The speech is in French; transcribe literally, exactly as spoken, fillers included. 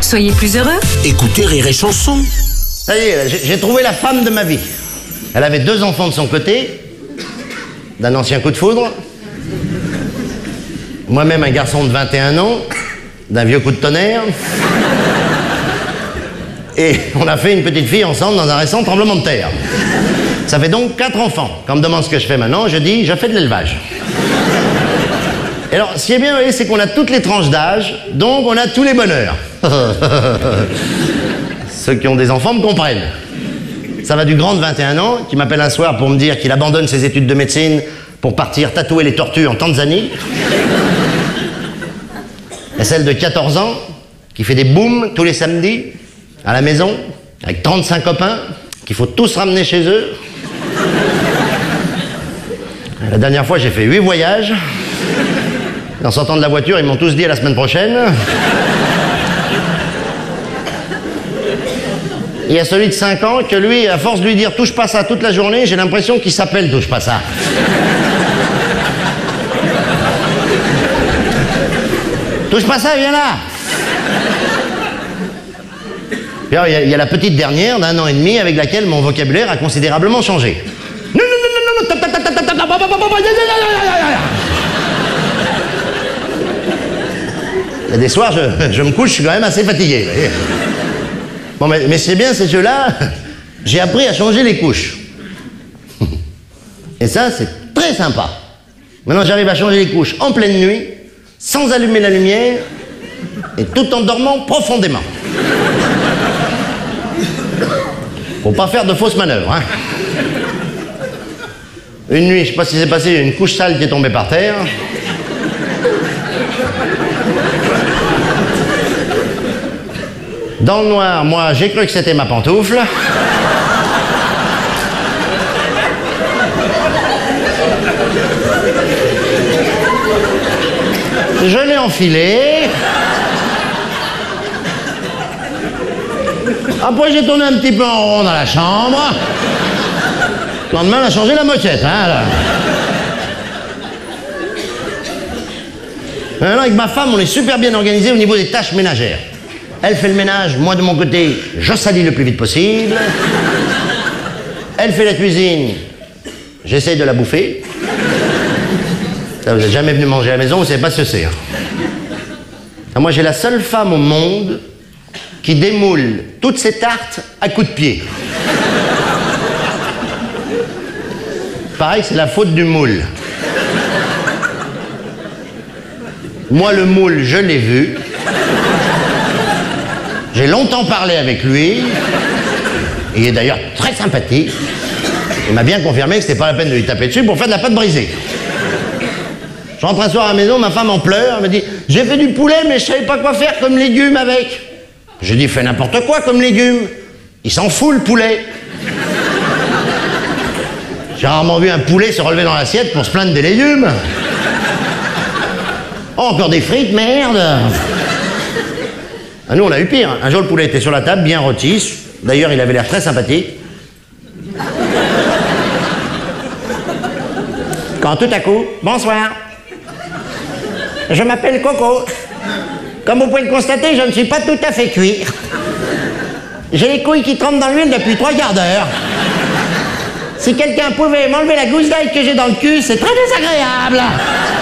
soyez plus heureux. Écoutez Rire et Chanson. Ça y est, j'ai- j'ai trouvé la femme de ma vie. Elle avait deux enfants de son côté, d'un ancien coup de foudre. Moi-même un garçon de vingt et un ans, d'un vieux coup de tonnerre. Et on a fait une petite fille ensemble dans un récent tremblement de terre. Ça fait donc quatre enfants. Quand on me demande ce que je fais maintenant, je dis, je fais de l'élevage. Et alors, ce qui est bien, vous voyez, c'est qu'on a toutes les tranches d'âge, donc on a tous les bonheurs. Ceux qui ont des enfants me comprennent. Ça va du grand de vingt et un ans, qui m'appelle un soir pour me dire qu'il abandonne ses études de médecine pour partir tatouer les tortues en Tanzanie. Et celle de quatorze ans, qui fait des booms tous les samedis, à la maison, avec trente-cinq copains, qu'il faut tous ramener chez eux. La dernière fois, j'ai fait huit voyages. En sortant de la voiture, ils m'ont tous dit à la semaine prochaine. Il y a celui de cinq ans que lui, à force de lui dire « touche pas ça » toute la journée, j'ai l'impression qu'il s'appelle « touche pas ça ». Touche pas ça, viens là. Puis alors, il y a- il y, a la petite dernière d'un an et demi avec laquelle mon vocabulaire a considérablement changé. Non, non, non, non, non, tap, tap, tap, tap, tap, tap, tap, tap, tap, tap, tap. Il y a des soirs, je, je me couche, je suis quand même assez fatigué. Vous voyez. Bon, mais, mais c'est bien, ces jeux-là, j'ai appris à changer les couches. Et ça, c'est très sympa. Maintenant, j'arrive à changer les couches en pleine nuit, sans allumer la lumière, et tout en dormant profondément. Faut pas faire de fausses manœuvres, hein. Une nuit, je sais pas ce qui s'est passé, il y a une couche sale qui est tombée par terre. Dans le noir, moi, j'ai cru que c'était ma pantoufle. Je l'ai enfilée. Après, j'ai tourné un petit peu en rond dans la chambre. Le lendemain, on a changé la moquette, hein, là. Maintenant, avec ma femme, on est super bien organisé au niveau des tâches ménagères. Elle fait le ménage, moi de mon côté, je salis le plus vite possible. Elle fait la cuisine, j'essaye de la bouffer. Ça, vous n'êtes jamais venu manger à la maison, vous ne savez pas ce que c'est. Hein. Ah, moi, j'ai la seule femme au monde qui démoule toutes ses tartes à coups de pied. Pareil, c'est la faute du moule. Moi, le moule, je l'ai vu. J'ai longtemps parlé avec lui. Il est d'ailleurs très sympathique. Il m'a bien confirmé que c'était pas la peine de lui taper dessus pour faire de la pâte brisée. Je rentre un soir à la maison, ma femme en pleure. Elle me dit « J'ai fait du poulet, mais je savais pas quoi faire comme légumes avec. » Je dis « Fais n'importe quoi comme légumes. Il s'en fout, le poulet. » J'ai rarement vu un poulet se relever dans l'assiette pour se plaindre des légumes. Oh, encore des frites, merde. Ah, nous, on a eu pire. Un jour, le poulet était sur la table, bien rôti. D'ailleurs, il avait l'air très sympathique. Quand tout à coup, bonsoir. Je m'appelle Coco. Comme vous pouvez le constater, je ne suis pas tout à fait cuit. J'ai les couilles qui trempent dans l'huile depuis trois quarts d'heure. Si quelqu'un pouvait m'enlever la gousse d'ail que j'ai dans le cul, c'est très désagréable.